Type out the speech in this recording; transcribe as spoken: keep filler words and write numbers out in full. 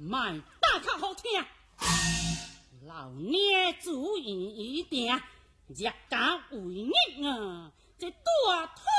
卖大较好听。老娘主意一定，日家为孽啊！这大土